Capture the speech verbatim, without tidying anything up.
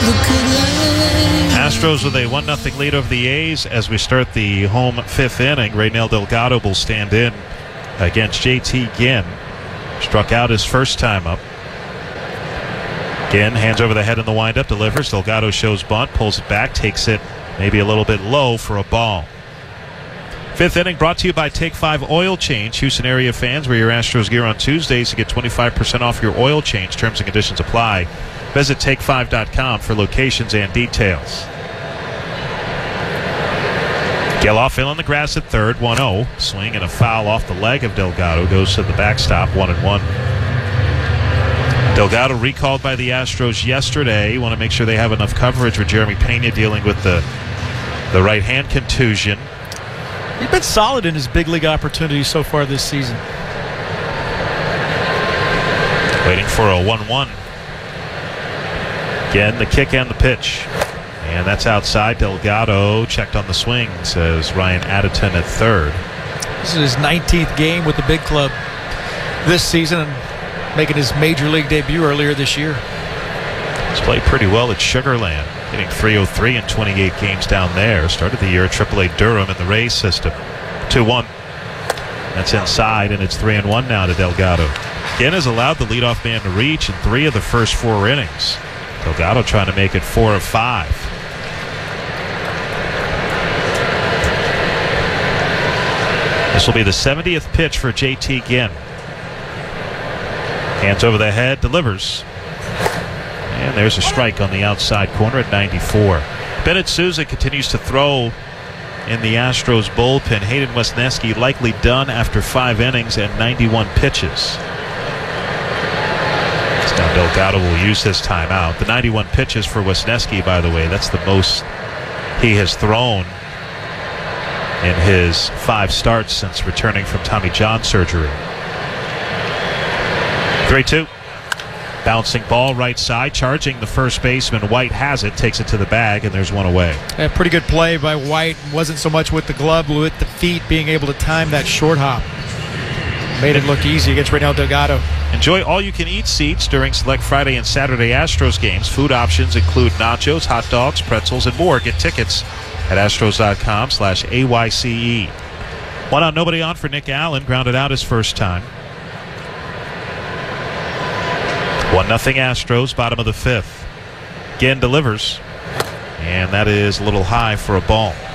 Astros with a one nothing lead over the A's as we start the home fifth inning. Reynel Delgado will stand in against J T Ginn. Struck out his first time up. Ginn hands over the head in the windup, delivers. Delgado shows bunt, pulls it back, takes it maybe a little bit low for a ball. Fifth inning brought to you by Take five Oil Change. Houston area fans, wear your Astros gear on Tuesdays to get twenty-five percent off your oil change. Terms and conditions apply. Visit take five dot com for locations and details. Geloff in on the grass at third, one oh. Swing and a foul off the leg of Delgado. Goes to the backstop, one and one. Delgado recalled by the Astros yesterday. You want to make sure they have enough coverage with Jeremy Pena dealing with the, the right hand contusion. He's been solid in his big league opportunities so far this season. Waiting for a one one. Again, the kick and the pitch. And that's outside. Delgado checked on the swing, says Ryan Addeton at third. This is his nineteenth game with the big club this season and making his major league debut earlier this year. He's played pretty well at Sugar Land, hitting three oh three in twenty-eight games down there. Started the year at triple A Durham in the Rays system. two one. That's inside, and it's three and one now to Delgado. Ginn has allowed the leadoff man to reach in three of the first four innings. Delgado trying to make it four of five. This will be the seventieth pitch for J T Ginn. Hands over the head, delivers. And there's a strike on the outside corner at ninety-four. Bennett Sousa continues to throw in the Astros bullpen. Hayden Wesneski likely done after five innings and ninety-one pitches. Now Delgado will use his timeout. The ninety-one pitches for Wesneski, by the way, that's the most he has thrown in his five starts since returning from Tommy John surgery. three two. Bouncing ball right side, charging the first baseman. White has it, takes it to the bag, and there's one away. Yeah, pretty good play by White. Wasn't so much with the glove, but with the feet, being able to time that short hop. Made it look easy against Reynel Delgado. Enjoy all-you-can-eat seats during select Friday and Saturday Astros games. Food options include nachos, hot dogs, pretzels, and more. Get tickets at astros.com slash AYCE. One out, nobody on for Nick Allen. Grounded out his first time. one nothing Astros, bottom of the fifth. Ginn delivers, and that is a little high for a ball.